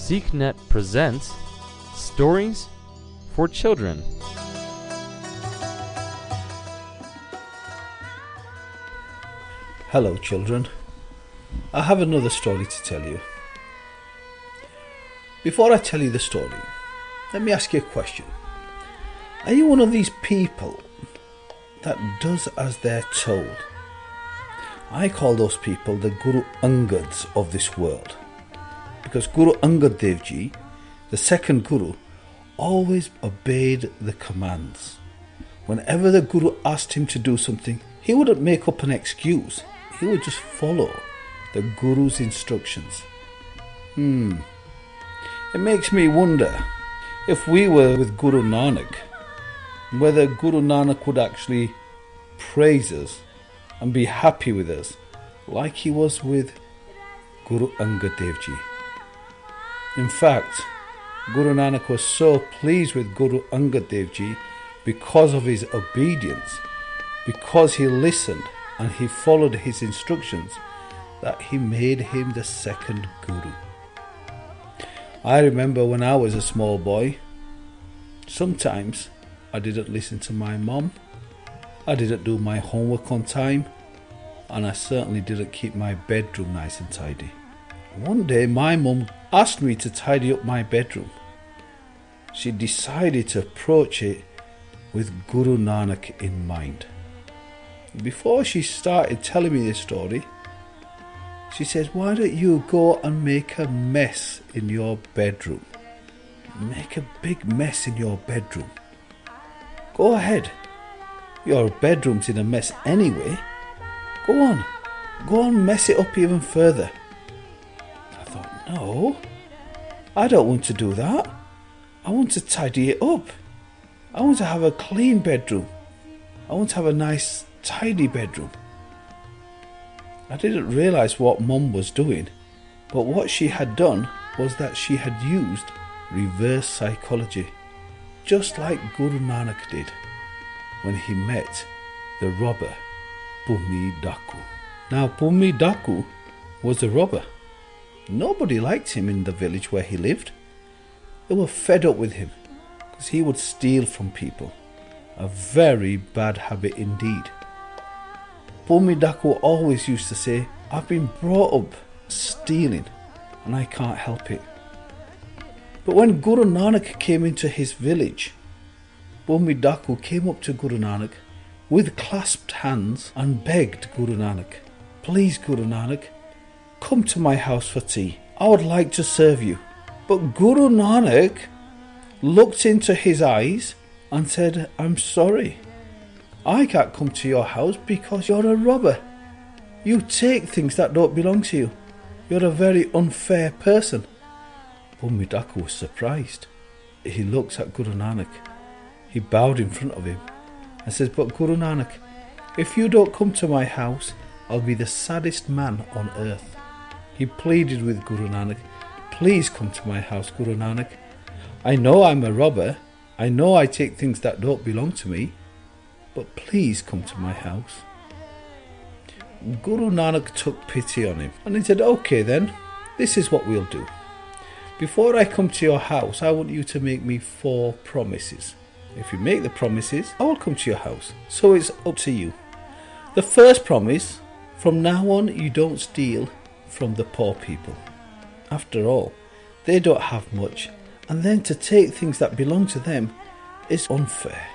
SeekNet presents Stories for Children. Hello children, I have another story to tell you. Before I tell you the story, let me ask you a question. Are you one of these people that does as they're told? I call those people the Guru Angads of this world, because Guru Angad Dev Ji, the second Guru, always obeyed the commands. Whenever the Guru asked him to do something, he wouldn't make up an excuse. He would just follow the Guru's instructions. It makes me wonder, if we were with Guru Nanak, whether Guru Nanak would actually praise us and be happy with us like he was with Guru Angad Dev Ji. In fact, Guru Nanak was so pleased with Guru Angad Dev Ji because of his obedience, because he listened and he followed his instructions, that he made him the second Guru. I remember when I was a small boy, sometimes I didn't listen to my mom, I didn't do my homework on time, and I certainly didn't keep my bedroom nice and tidy. One day my mum asked me to tidy up my bedroom. She decided to approach it with Guru Nanak in mind. Before she started telling me this story, she said, "Why don't you go and make a mess in your bedroom? Make a big mess in your bedroom. Go ahead. Your bedroom's in a mess anyway. Go on, mess it up even further." I thought, no, I don't want to do that. I want to tidy it up. I want to have a clean bedroom. I want to have a nice, tidy bedroom. I didn't realise what Mum was doing, but what she had done was that she had used reverse psychology, just like Guru Nanak did when he met the robber Bhumi Daku. Now, Bhumi Daku was a robber. Nobody liked him in the village where he lived. They were fed up with him because he would steal from people. A very bad habit indeed. Bhumi Daku always used to say, "I've been brought up stealing and I can't help it." But when Guru Nanak came into his village, Bhumi Daku came up to Guru Nanak with clasped hands and begged Guru Nanak, "Please Guru Nanak, come to my house for tea. I would like to serve you." But Guru Nanak looked into his eyes and said, "I'm sorry. I can't come to your house because you're a robber. You take things that don't belong to you. You're a very unfair person." Bhumi Daku was surprised. He looked at Guru Nanak. He bowed in front of him and said, "But Guru Nanak, if you don't come to my house, I'll be the saddest man on earth." He pleaded with Guru Nanak, "Please come to my house, Guru Nanak. I know I'm a robber. I know I take things that don't belong to me. But please come to my house." Guru Nanak took pity on him and he said, "Okay then, this is what we'll do. Before I come to your house, I want you to make me 4 promises. If you make the promises, I will come to your house. So it's up to you. The first promise, from now on you don't steal from the poor people. After all, they don't have much, and then to take things that belong to them is unfair.